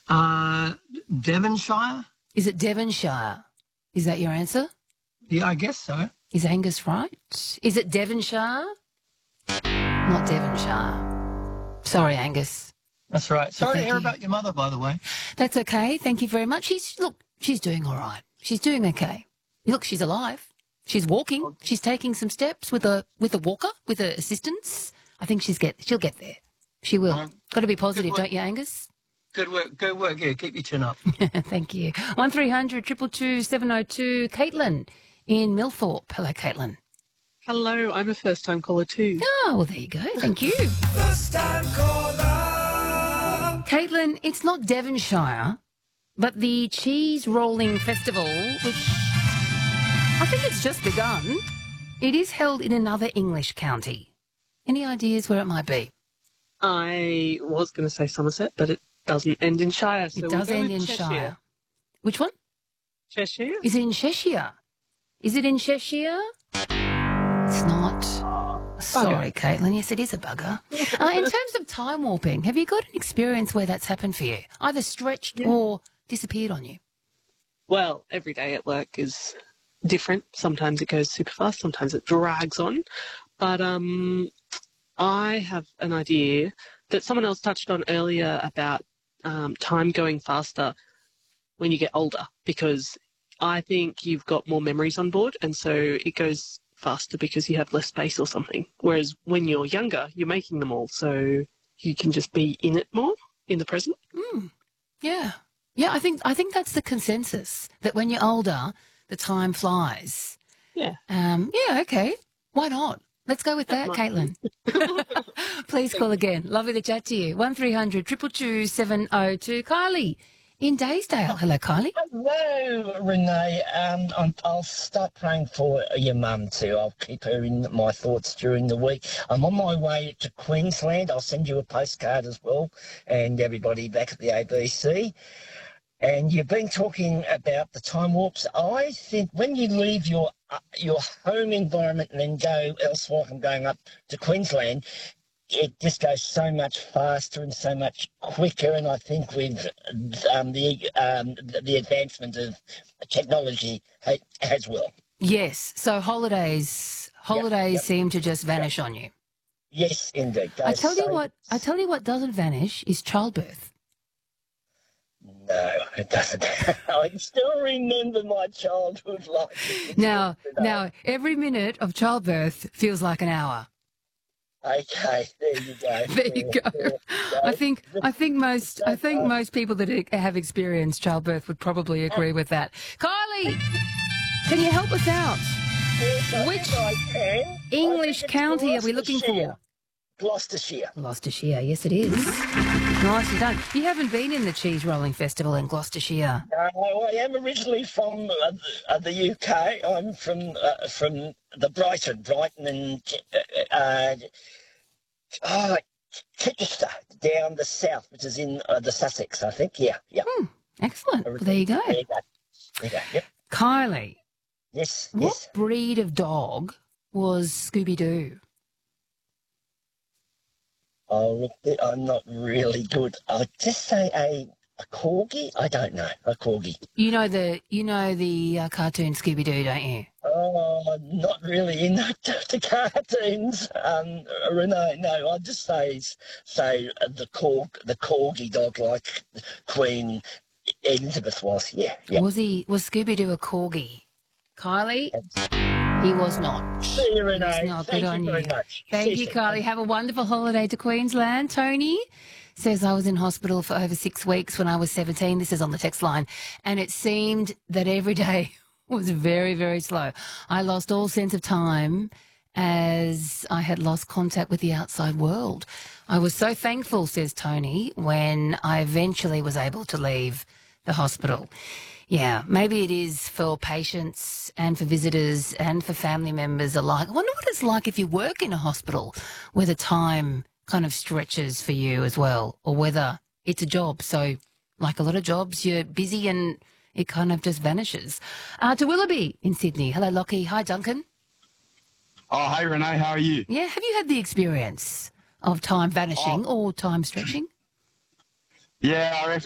Uh, Devonshire? Is it Devonshire? Is that your answer? Yeah, I guess so. Is Angus right? Is it Devonshire? Not Devonshire. Sorry, Angus. That's right. Sorry to Thank hear you. about your mother, by the way. That's okay. Thank you very much. She's doing all right. She's doing okay. Look, she's alive. She's walking. She's taking some steps with a walker, with her assistance. I think she'll get there. She will. Got to be positive, don't you, Angus? Good work. Good work. Yeah, keep your chin up. Thank you. 1300 222 702. Caitlin in Millthorpe. Hello, Caitlin. Hello, I'm a first-time caller too. Oh, well, there you go. Thank you. First-time caller. Caitlin, it's not Devonshire, but the Cheese Rolling Festival, which I think it's just begun, it is held in another English county. Any ideas where it might be? I was going to say Somerset, but it doesn't end in Shire. So It does we'll go end with in Cheshire. Shire. Which one? Cheshire? Is it in Cheshire? Is it in Cheshire? It's not. Sorry, Caitlin. Yes, it is a bugger. In terms of time warping, have you got an experience where that's happened for you? Either stretched or disappeared on you? Well, every day at work is different. Sometimes it goes super fast, sometimes it drags on. But I have an idea that someone else touched on earlier about time going faster when you get older, because I think you've got more memories on board, and so it goes faster because you have less space or something. Whereas when you're younger, you're making them all, so you can just be in it more, in the present. Yeah. Yeah, I think that's the consensus, that when you're older, the time flies. Yeah. Yeah, okay. Why not? Let's go with that, Caitlin. Please call again. Lovely to chat to you. 1300 222 702. Kylie in Daysdale. Hello, Kylie. Hello, Renee. I'll start praying for your mum too. I'll keep her in my thoughts during the week. I'm on my way to Queensland. I'll send you a postcard as well, and everybody back at the ABC. And you've been talking about the time warps. I think when you leave your home environment and then go elsewhere, I'm going up to Queensland, it just goes so much faster and so much quicker. And I think with the advancement of technology as well. Yes. So holidays seem to just vanish on you. Yes, indeed. I tell you what doesn't vanish is childbirth. No, it doesn't. I still remember my childhood life. Now, every minute of childbirth feels like an hour. Okay, there you go. There you go. I think most people that have experienced childbirth would probably agree with that. Kylie, can you help us out? Yes, Which I can. English county are we looking for? Gloucestershire. Gloucestershire, yes it is. Nicely done. You haven't been in the Cheese Rolling Festival in Gloucestershire? No, I am originally from the UK. I'm from Brighton and Chichester, down the south, which is in the Sussex, I think. Yeah. Excellent. Well, there you go. There you go. Yep. Kylie, Yes. what breed of dog was Scooby-Doo? Oh, look, I'm not really good. I'll just say a corgi. I don't know, a corgi. You know the cartoon Scooby-Doo, don't you? Oh, not really in the cartoons, Renee. No, I'll just say the corgi dog, like Queen Elizabeth was. Yeah. Was Scooby-Doo a corgi? Kylie, he was not. See you, Renee. He was not. Good Thank on you very much. Thank you, Kylie. Have a wonderful holiday to Queensland. Tony says, I was in hospital for over 6 weeks when I was 17. This is on the text line. And it seemed that every day was very, very slow. I lost all sense of time as I had lost contact with the outside world. I was so thankful, says Tony, when I eventually was able to leave the hospital. Yeah, maybe it is for patients and for visitors and for family members alike. I wonder what it's like if you work in a hospital where the time kind of stretches for you as well, or whether it's a job. So like a lot of jobs, you're busy and it kind of just vanishes. To Willoughby in Sydney. Hello, Lockie. Hi, Duncan. Oh, hey, Renee. How are you? Yeah, have you had the experience of time vanishing or time stretching? Yeah, I reckon